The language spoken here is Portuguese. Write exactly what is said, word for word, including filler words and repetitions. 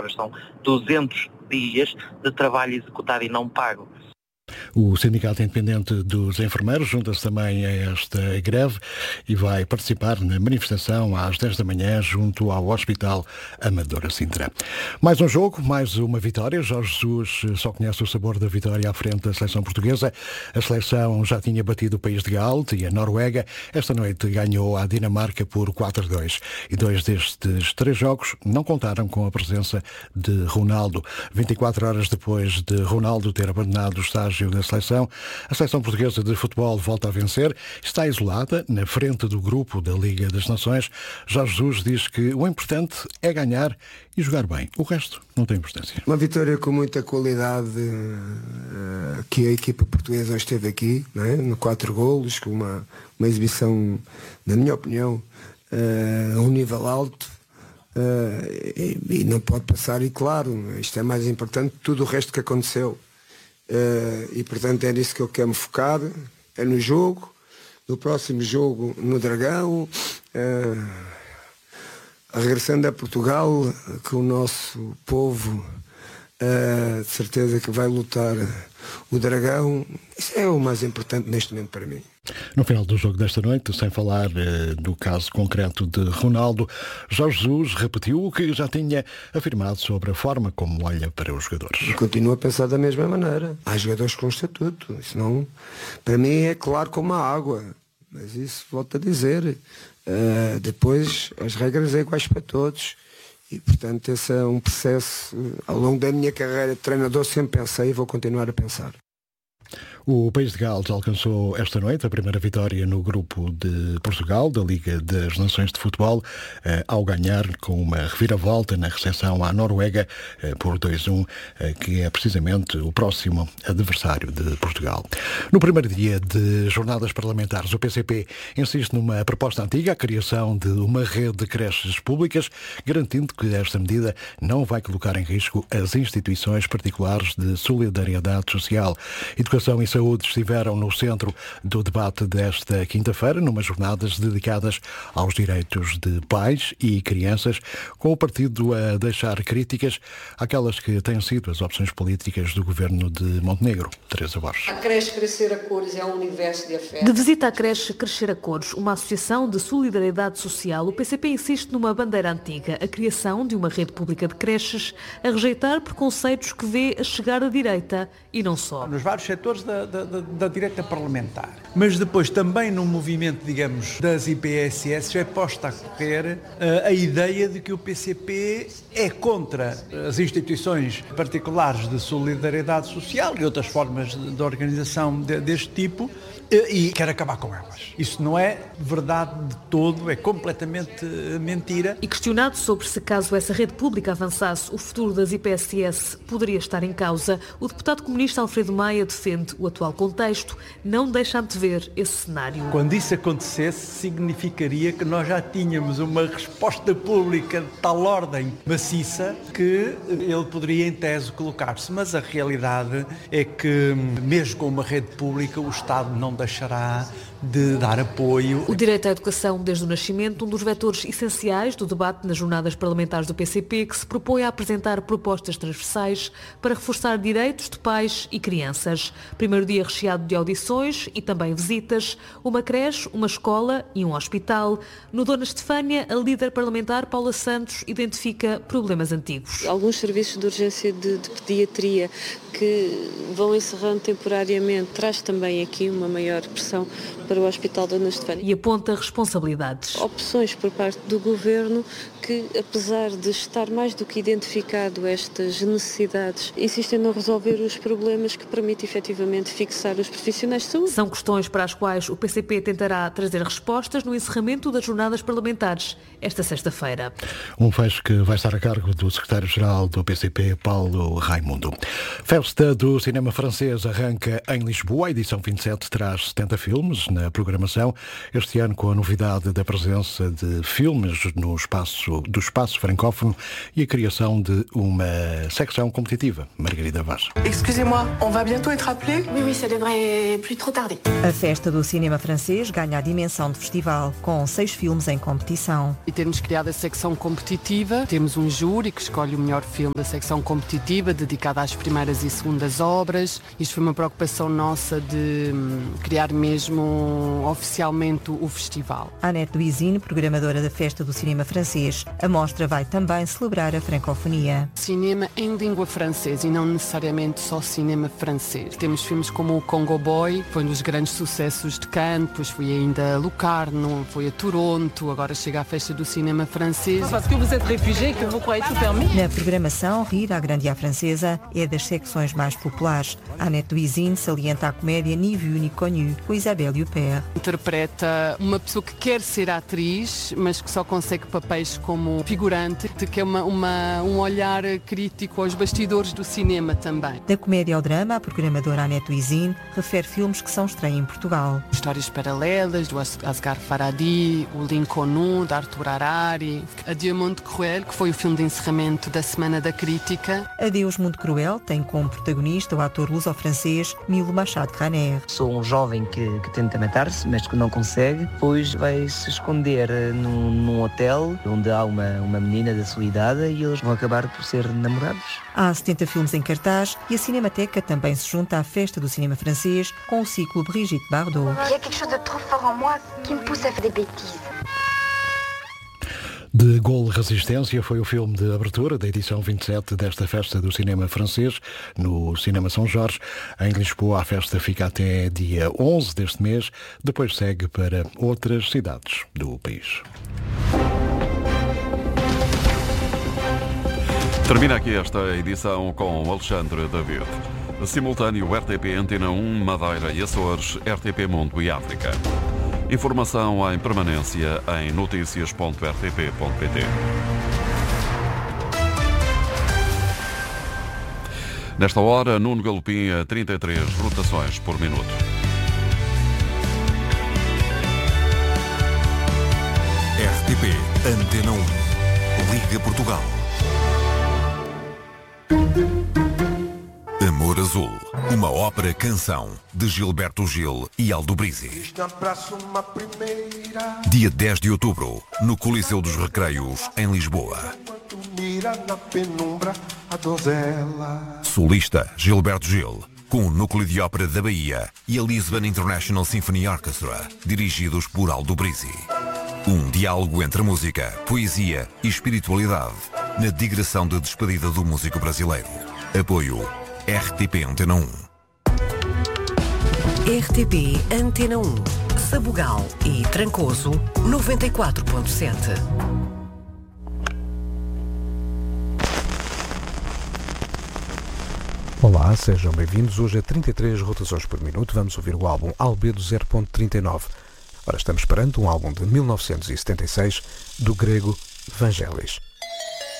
horas, são duzentos dias de trabalho executado e não pago. O Sindicato Independente dos Enfermeiros junta-se também a esta greve e vai participar na manifestação às dez da manhã junto ao Hospital Amadora Sintra. Mais um jogo, mais uma vitória. Jorge Jesus só conhece o sabor da vitória à frente da seleção portuguesa. A seleção já tinha batido o país de Gales e a Noruega. Esta noite ganhou a Dinamarca por quatro a dois. E dois destes três jogos não contaram com a presença de Ronaldo. vinte e quatro horas depois de Ronaldo ter abandonado o estágio da seleção, a seleção portuguesa de futebol volta a vencer, está isolada na frente do grupo da Liga das Nações. Jorge Jesus diz que o importante é ganhar e jogar bem. O resto não tem importância. Uma vitória com muita qualidade uh, que a equipa portuguesa hoje esteve aqui, não é? No quatro golos, com uma, uma exibição, na minha opinião, uh, a um nível alto. Uh, e, e não pode passar, e claro, isto é mais importante que tudo o resto que aconteceu. Uh, e portanto é nisso que eu quero me focar, é no jogo, no próximo jogo no Dragão, uh, regressando a Portugal, que o nosso povo uh, de certeza que vai lutar o Dragão. Isso é o mais importante neste momento para mim. No final do jogo desta noite, sem falar uh, do caso concreto de Ronaldo, Jorge Jesus repetiu o que já tinha afirmado sobre a forma como olha para os jogadores. E continuo a pensar da mesma maneira. Há jogadores com estatuto, isso não, para mim é claro como a água, mas isso volto a dizer, uh, depois as regras são iguais para todos e portanto esse é um processo, uh, ao longo da minha carreira de treinador sempre pensei e vou continuar a pensar. O país de Gales alcançou esta noite a primeira vitória no grupo de Portugal, da Liga das Nações de Futebol, ao ganhar com uma reviravolta na recepção à Noruega por dois a um, que é precisamente o próximo adversário de Portugal. No primeiro dia de jornadas parlamentares, o P C P insiste numa proposta antiga, a criação de uma rede de creches públicas, garantindo que esta medida não vai colocar em risco as instituições particulares de solidariedade social. Educação e Saúde estiveram no centro do debate desta quinta-feira, numas jornadas dedicadas aos direitos de pais e crianças, com o partido a deixar críticas àquelas que têm sido as opções políticas do governo de Montenegro. Teresa Borges. A creche Crescer a Cores é um universo de afeto. De visita à creche Crescer a Cores, uma associação de solidariedade social, o P C P insiste numa bandeira antiga, a criação de uma rede pública de creches, a rejeitar preconceitos que vê a chegar à direita e não só. Nos vários setores da, da, da, da direita parlamentar. Mas depois também no movimento, digamos, das I P S S é posta a correr uh, a ideia de que o P C P é contra as instituições particulares de solidariedade social e outras formas de, de organização de, deste tipo uh, e quer acabar com elas. Isso não é verdade de todo, é completamente uh, mentira. E questionado sobre se caso essa rede pública avançasse, o futuro das I P S S poderia estar em causa, o deputado comunista Alfredo Maia defende o atual contexto, não deixa antever esse cenário. Quando isso acontecesse, significaria que nós já tínhamos uma resposta pública de tal ordem maciça que ele poderia, em tese, colocar-se. Mas a realidade é que, mesmo com uma rede pública, o Estado não deixará de dar apoio. O direito à educação desde o nascimento, um dos vetores essenciais do debate nas jornadas parlamentares do P C P, que se propõe a apresentar propostas transversais para reforçar direitos de pais e crianças. Primeiro dia recheado de audições e também visitas, uma creche, uma escola e um hospital. No Dona Estefânia, a líder parlamentar Paula Santos identifica problemas antigos. Alguns serviços de urgência de, de pediatria que vão encerrando temporariamente, traz também aqui uma maior pressão para o Hospital Dona Estefânia. E aponta responsabilidades. Opções por parte do Governo que, apesar de estar mais do que identificado estas necessidades, insistem em não resolver os problemas que permitem efetivamente fixar os profissionais de saúde. São questões para as quais o P C P tentará trazer respostas no encerramento das jornadas parlamentares esta sexta-feira. Um fecho que vai estar a cargo do secretário-geral do P C P, Paulo Raimundo. Festa do cinema francês arranca em Lisboa. A edição vinte e sete traz setenta filmes na programação. Este ano com a novidade da presença de filmes no espaço do, do espaço francófono e a criação de uma secção competitiva. Margarida Vaz. Excusez-moi, on va bientôt être appelé? Oui, oui, ça devrait plus trop tarder. A Festa do Cinema Francês ganha a dimensão de festival, com seis filmes em competição. E temos criado a secção competitiva, temos um júri que escolhe o melhor filme da secção competitiva, dedicada às primeiras e segundas obras. Isto foi uma preocupação nossa de criar mesmo oficialmente o festival. Annette Duizine, programadora da Festa do Cinema Francês. A mostra vai também celebrar a francofonia. Cinema em língua francesa e não necessariamente só cinema francês. Temos filmes como o Congo Boy, foi um dos grandes sucessos de Cannes, depois foi ainda a Locarno, foi a Toronto, agora chega à Festa do Cinema Francês. Parce que vous êtes réfugié que vous croyez tout permis? Na programação, Rir à Grande à Francesa é das secções mais populares. Annette Duizine salienta a comédia Ni Vu Ni Connu, com Isabelle Huppert. Interpreta uma pessoa que quer ser atriz, mas que só consegue papéis como figurante, que é uma, uma, um olhar crítico aos bastidores do cinema também. Da comédia ao drama, a programadora Annette Duizine refere filmes que são estreia em Portugal. Histórias paralelas do Asghar Farhadi, o Lincoln, de Arthur Harari, Adieu Monde Cruel, que foi o filme de encerramento da Semana da Crítica. Adeus Mundo Cruel tem como protagonista o ator luso-francês Milo Machado-Graner. Sou um jovem que, que tenta matar-se, mas que não consegue. Depois vai se esconder num, num hotel onde há uma, uma menina da sua idade e eles vão acabar por ser namorados. Há setenta filmes em cartaz e a Cinemateca também se junta à Festa do Cinema Francês com o ciclo Brigitte Bardot. Il y a quelque chose de trop fort en moi qui me pousse à faire des bêtises. De Gaulle Resistência foi o filme de abertura da edição vinte e sete desta Festa do Cinema Francês, no Cinema São Jorge. Em Lisboa, a festa fica até dia onze deste mês, depois segue para outras cidades do país. Termina aqui esta edição com Alexandre David. Simultâneo R T P Antena um, Madeira e Açores, R T P Mundo e África. Informação em permanência em noticias ponto r t p ponto p t. Nesta hora, Nuno Galopim a trinta e três rotações por minuto. R T P Antena um, Liga Portugal. Amor Azul, uma ópera-canção de Gilberto Gil e Aldo Brizzi. Dia dez de outubro, no Coliseu dos Recreios, em Lisboa. Solista Gilberto Gil, com o Núcleo de Ópera da Bahia e a Lisbon International Symphony Orchestra, dirigidos por Aldo Brizzi. Um diálogo entre música, poesia e espiritualidade, na digressão de despedida do músico brasileiro. Apoio R T P Antena um. R T P Antena um, Sabugal e Trancoso, noventa e quatro ponto sete. Olá, sejam bem-vindos. Hoje a trinta e três rotações por minuto. Vamos ouvir o álbum Albedo zero ponto trinta e nove. Ora, estamos perante um álbum de mil novecentos e setenta e seis do grego Vangelis.